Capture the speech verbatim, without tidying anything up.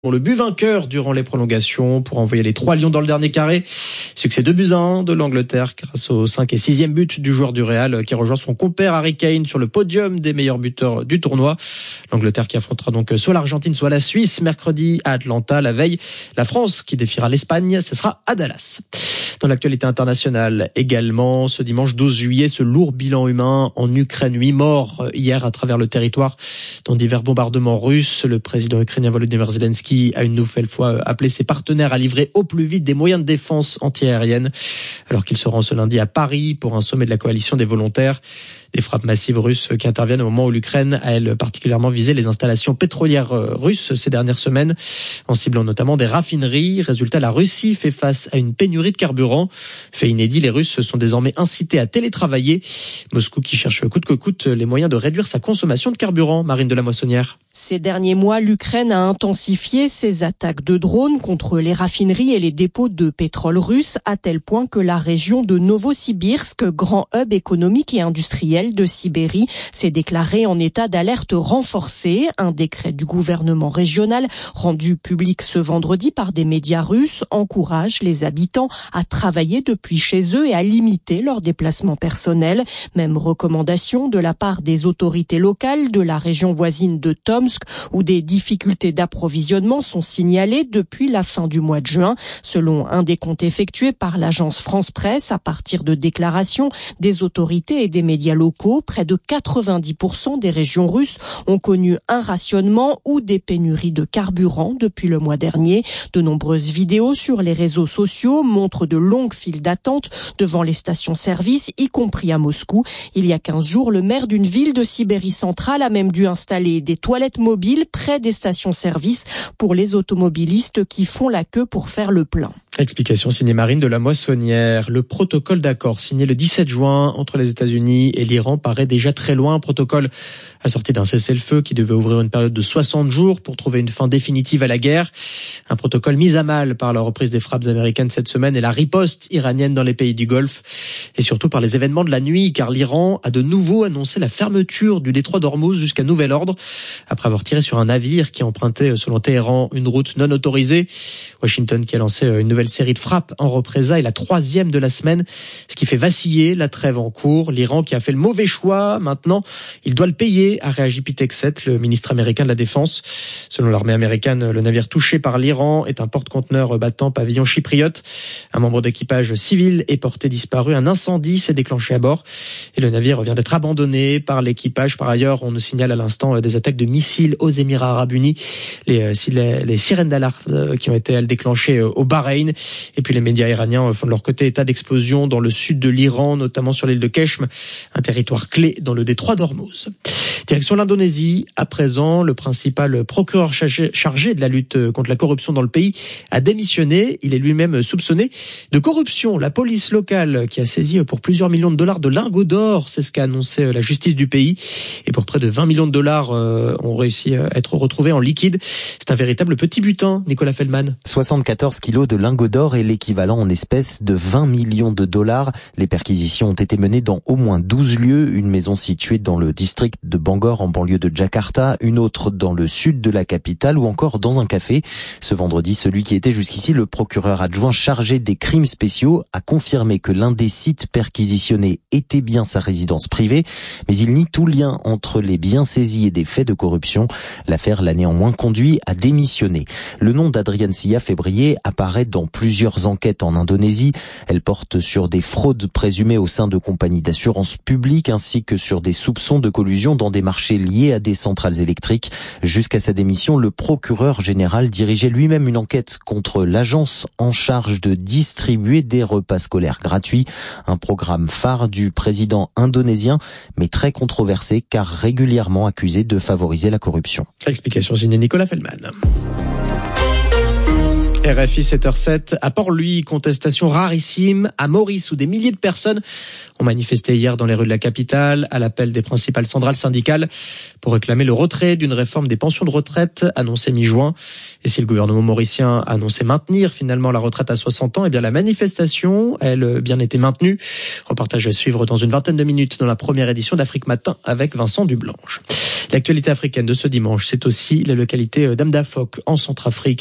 Le but vainqueur durant les prolongations pour envoyer les trois Lions dans le dernier carré. Succès deux buts à un de l'Angleterre grâce au cinq et sixième but du joueur du Real qui rejoint son compère Harry Kane sur le podium des meilleurs buteurs du tournoi. L'Angleterre qui affrontera donc soit l'Argentine soit la Suisse mercredi à Atlanta. La veille, la France qui défiera l'Espagne, ce sera à Dallas. Dans l'actualité internationale également, ce dimanche douze juillet, ce lourd bilan humain en Ukraine. Huit morts hier à travers le territoire dans divers bombardements russes. Le président ukrainien Volodymyr Zelensky a une nouvelle fois appelé ses partenaires à livrer au plus vite des moyens de défense antiaérienne alors qu'il se rend ce lundi à Paris pour un sommet de la coalition des volontaires. Des frappes massives russes qui interviennent au moment où l'Ukraine a, elle, particulièrement visé les installations pétrolières russes ces dernières semaines, en ciblant notamment des raffineries. Résultat, la Russie fait face à une pénurie de carburant. Fait inédit, les Russes sont désormais incités à télétravailler. Moscou qui cherche coûte que coûte les moyens de réduire sa consommation de carburant. Marine de la Moissonnière. Ces derniers mois, l'Ukraine a intensifié ses attaques de drones contre les raffineries et les dépôts de pétrole russes, à tel point que la région de Novosibirsk, grand hub économique et industriel de Sibérie, s'est déclarée en état d'alerte renforcée. Un décret du gouvernement régional, rendu public ce vendredi par des médias russes, encourage les habitants à travailler depuis chez eux et à limiter leurs déplacements personnels. Même recommandation de la part des autorités locales de la région voisine de Tomsk, où des difficultés d'approvisionnement sont signalées depuis la fin du mois de juin. Selon un décompte effectué par l'agence France Presse, à partir de déclarations des autorités et des médias locaux, près de quatre-vingt-dix pour cent des régions russes ont connu un rationnement ou des pénuries de carburant depuis le mois dernier. De nombreuses vidéos sur les réseaux sociaux montrent de longues files d'attente devant les stations-service, y compris à Moscou. Il y a quinze jours, le maire d'une ville de Sibérie centrale a même dû installer des toilettes mobiles près des stations-service pour les automobilistes qui font la queue pour faire le plein. Explication signée Marine de la Moissonnière. Le protocole d'accord signé le dix-sept juin entre les États-Unis et l'Iran paraît déjà très loin. Un protocole assorti d'un cessez-le-feu qui devait ouvrir une période de soixante jours pour trouver une fin définitive à la guerre. Un protocole mis à mal par la reprise des frappes américaines cette semaine et la riposte iranienne dans les pays du Golfe. Et surtout par les événements de la nuit, car l'Iran a de nouveau annoncé la fermeture du détroit d'Ormuz jusqu'à nouvel ordre, après avoir tiré sur un navire qui empruntait, selon Téhéran, une route non autorisée. Washington qui a lancé une nouvelle série de frappes en représailles, la troisième de la semaine, ce qui fait vaciller la trêve en cours. L'Iran qui a fait le mauvais choix, maintenant, il doit le payer, a réagi Pete Hegseth, le ministre américain de la Défense. Selon l'armée américaine, le navire touché par l'Iran est un porte-conteneur battant pavillon chypriote. Un membre d'équipage civil est porté disparu. Un incendie s'est déclenché à bord et le navire vient d'être abandonné par l'équipage. Par ailleurs, on nous signale à l'instant des attaques de missiles aux Émirats arabes unis. Les, les, les sirènes d'alarme qui ont été elles déclenchées au Bahreïn. Et puis les médias iraniens font de leur côté état d'explosion dans le sud de l'Iran, notamment sur l'île de Keshm, un territoire clé dans le détroit d'Ormuz. Direction l'Indonésie, à présent, le principal procureur chargé de la lutte contre la corruption dans le pays a démissionné. Il est lui-même soupçonné de corruption. La police locale qui a saisi pour plusieurs millions de dollars de lingots d'or, c'est ce qu'a annoncé la justice du pays. Et pour près de vingt millions de dollars euh, ont réussi à être retrouvés en liquide. C'est un véritable petit butin, Nicolas Feldman. soixante-quatorze kilos de lingots d'or et l'équivalent en espèces de vingt millions de dollars. Les perquisitions ont été menées dans au moins douze lieux. Une maison située dans le district de Bangor en banlieue de Jakarta, une autre dans le sud de la capitale ou encore dans un café. Ce vendredi, celui qui était jusqu'ici le procureur adjoint chargé des crimes spéciaux a confirmé que l'un des sites perquisitionnés était bien sa résidence privée, mais il nie tout lien entre les biens saisis et des faits de corruption. L'affaire l'a néanmoins conduit à démissionner. Le nom d'Adrian Syah fait briller apparaît dans plusieurs enquêtes en Indonésie. Elle porte sur des fraudes présumées au sein de compagnies d'assurance publique ainsi que sur des soupçons de collusion dans des marchés liés à des centrales électriques. Jusqu'à sa démission, le procureur général dirigeait lui-même une enquête contre l'agence en charge de distribuer des repas scolaires gratuits, un programme phare du président indonésien, mais très controversé car régulièrement accusé de favoriser la corruption. Explication signée Nicolas Feldman. R F I sept heures sept, à Port-Louis, contestation rarissime à Maurice où des milliers de personnes ont manifesté hier dans les rues de la capitale à l'appel des principales centrales syndicales pour réclamer le retrait d'une réforme des pensions de retraite annoncée mi-juin. Et si le gouvernement mauricien a annoncé maintenir finalement la retraite à soixante ans, eh bien la manifestation, elle, bien été maintenue. Reportage à suivre dans une vingtaine de minutes dans la première édition d'Afrique Matin avec Vincent Dublanche. L'actualité africaine de ce dimanche, c'est aussi la localité d'Amdafok en Centrafrique.